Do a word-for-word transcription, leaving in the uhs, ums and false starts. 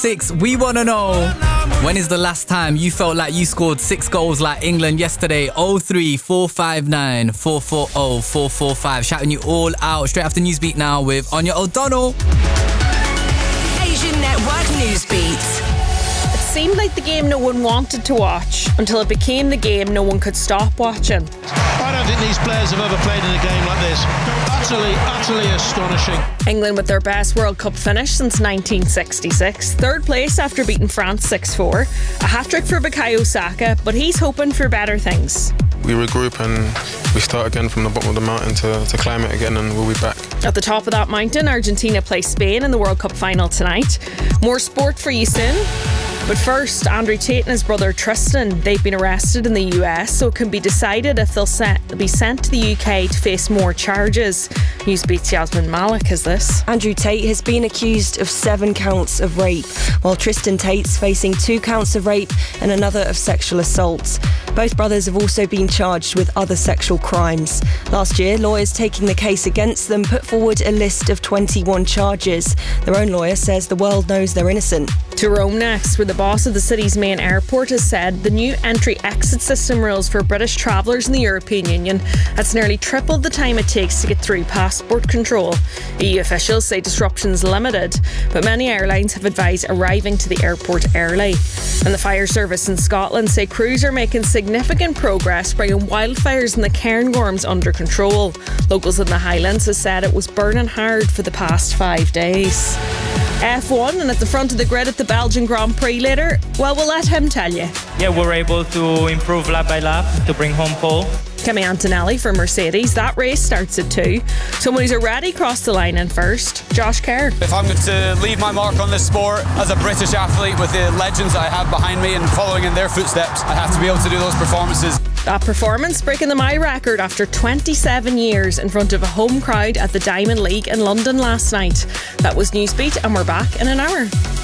Six, we want to know, when is the last time you felt like you scored six goals like England yesterday? oh three four five nine four four oh four four five. Shouting you all out straight after Newsbeat now with Anya O'Donnell. Asian Network Newsbeat. It seemed like the game no one wanted to watch until it became the game no one could stop watching. I don't think these players have ever played in a game like this. Utterly, utterly astonishing. England with their best World Cup finish since nineteen sixty-six. Third place after beating France six four. A hat-trick for Bukayo Saka, but he's hoping for better things. We regroup and we start again from the bottom of the mountain to, to climb it again, and we'll be back. At the top of that mountain, Argentina play Spain in the World Cup final tonight. More sport for you soon. But first, Andrew Tate and his brother Tristan, they've been arrested in the U S, so it can be decided if they'll set, be sent to the U K to face more charges. Newsbeat's Yasmin Malik has this. Andrew Tate has been accused of seven counts of rape, while Tristan Tate's facing two counts of rape and another of sexual assault. Both brothers have also been charged with other sexual crimes. Last year, lawyers taking the case against them put forward a list of twenty-one charges. Their own lawyer says the world knows they're innocent. To Rome next, where the boss of the city's main airport has said the new entry-exit system rules for British travellers in the European Union has nearly tripled the time it takes to get through passport control. E U officials say disruption's limited, but many airlines have advised arriving to the airport early. And the fire service in Scotland say crews are making significant progress bringing wildfires in the Cairngorms under control. Locals in the Highlands have said it was burning hard for the past five days. F one, and at the front of the grid at the Belgian Grand Prix later, well, we'll let him tell you. Yeah, we're able to improve lap by lap to bring home pole. Kimi Antonelli for Mercedes. That race starts at two. Someone who's already crossed the line in first, Josh Kerr. If I'm going to leave my mark on this sport as a British athlete with the legends that I have behind me and following in their footsteps, I have to be able to do those performances. That performance breaking the mile record after twenty-seven years in front of a home crowd at the Diamond League in London last night. That was Newsbeat, and we're back in an hour.